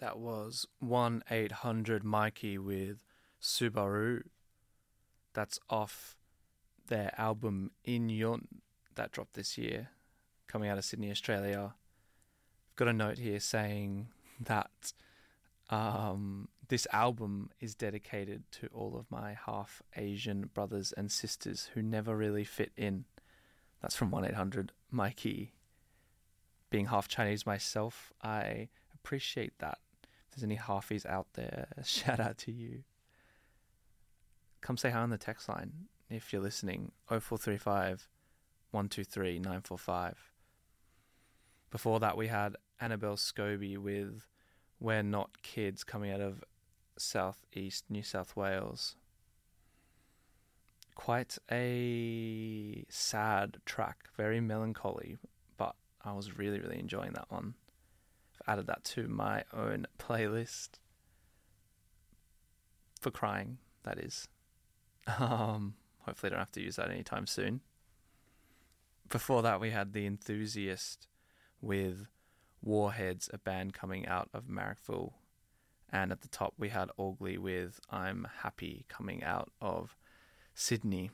That was 1-800 Mikey with Subaru. That's off their album In Yun that dropped this year, coming out of Sydney, Australia. I've got a note here saying that this album is dedicated to all of my half Asian brothers and sisters who never really fit in. That's from 1-800 Mikey. Being half Chinese myself, I appreciate that. If there's any halfies out there, shout out to you. Come say hi on the text line if you're listening. 0435 123 945. Before that, we had Annabelle Scobie with We're Not Kids, coming out of southeast New South Wales. Quite a sad track, very melancholy, but I was really, really enjoying that one. I've added that to my own playlist. For crying, that is. Hopefully I don't have to use that anytime soon. Before that, we had The Enthusiast with Warheads, a band coming out of Marrickville. And at the top, we had Augley with I'm Happy, coming out of Sydney.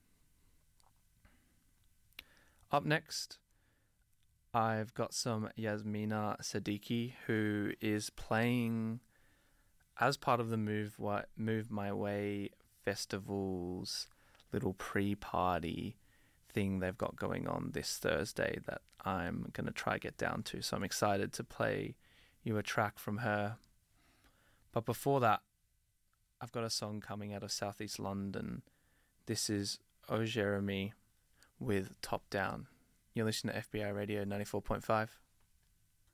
Up next, I've got some Yasmina Siddiqui, who is playing as part of the Move My Way Festival's little pre-party thing they've got going on this Thursday that I'm going to try get down to. So I'm excited to play you a track from her. But before that, I've got a song coming out of Southeast London. This is Oh Jeremy with Top Down. You're listening to FBI Radio 94.5.